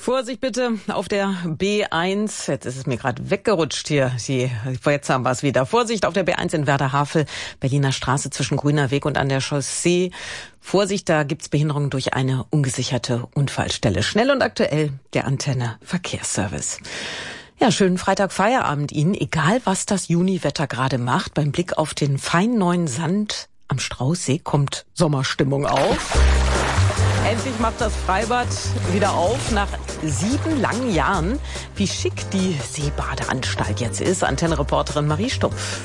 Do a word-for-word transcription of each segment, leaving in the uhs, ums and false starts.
Vorsicht bitte auf der B eins. Jetzt ist es mir gerade weggerutscht hier. Die, jetzt haben wir es wieder. Vorsicht auf der B eins in Werder-Havel, Berliner Straße zwischen Grüner Weg und an der Chaussee. Vorsicht, da gibt's Behinderung durch eine ungesicherte Unfallstelle. Schnell und aktuell der Antenne Verkehrsservice. Ja, schönen Freitag-Feierabend Ihnen. Egal, was das Juniwetter gerade macht, beim Blick auf den feinen neuen Sand am Straußsee kommt Sommerstimmung auf. Endlich macht das Freibad wieder auf nach sieben langen Jahren. Wie schick die Seebadeanstalt jetzt ist, Antenne-Reporterin Marie Stumpf.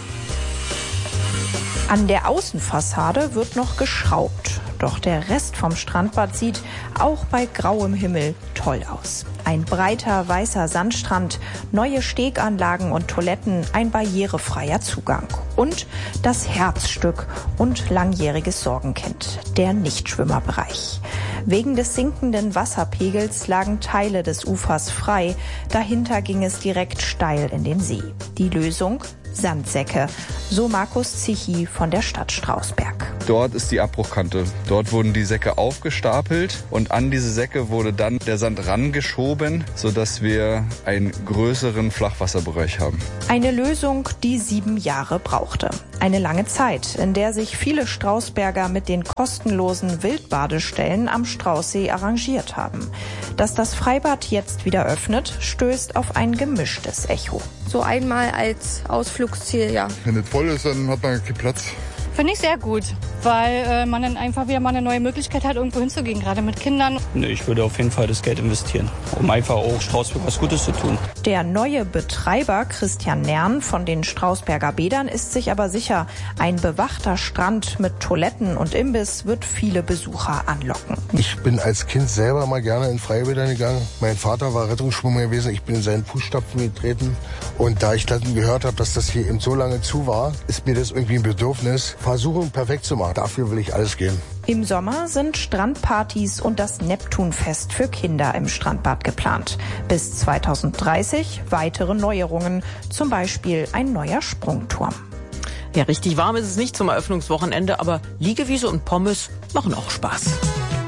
An der Außenfassade wird noch geschraubt. Doch der Rest vom Strandbad sieht auch bei grauem Himmel toll aus. Ein breiter weißer Sandstrand, neue Steganlagen und Toiletten, ein barrierefreier Zugang. Und das Herzstück und langjähriges Sorgenkind, der Nichtschwimmerbereich. Wegen des sinkenden Wasserpegels lagen Teile des Ufers frei. Dahinter ging es direkt steil in den See. Die Lösung? Sandsäcke, so Markus Zichi von der Stadt Strausberg. Dort ist die Abbruchkante. Dort wurden die Säcke aufgestapelt und an diese Säcke wurde dann der Sand rangeschoben, sodass wir einen größeren Flachwasserbereich haben. Eine Lösung, die sieben Jahre brauchte. Eine lange Zeit, in der sich viele Strausberger mit den kostenlosen Wildbadestellen am Straußsee arrangiert haben. Dass das Freibad jetzt wieder öffnet, stößt auf ein gemischtes Echo. So einmal als Ausflugsziel, ja. Wenn es voll ist, dann hat man keinen Platz. Finde ich sehr gut, weil äh, man dann einfach wieder mal eine neue Möglichkeit hat, irgendwo hinzugehen, gerade mit Kindern. Nee, ich würde auf jeden Fall das Geld investieren, um einfach auch Strausberg was Gutes zu tun. Der neue Betreiber Christian Nern von den Strausberger Bädern ist sich aber sicher, ein bewachter Strand mit Toiletten und Imbiss wird viele Besucher anlocken. Ich bin als Kind selber mal gerne in Freibädern gegangen. Mein Vater war Rettungsschwimmer gewesen, ich bin in seinen Fußstapfen getreten. Und da ich dann gehört habe, dass das hier eben so lange zu war, ist mir das irgendwie ein Bedürfnis, Versuchung perfekt zu machen. Dafür will ich alles geben. Im Sommer sind Strandpartys und das Neptunfest für Kinder im Strandbad geplant. Bis zweitausenddreißig weitere Neuerungen, zum Beispiel ein neuer Sprungturm. Ja, richtig warm ist es nicht zum Eröffnungswochenende, aber Liegewiese und Pommes machen auch Spaß.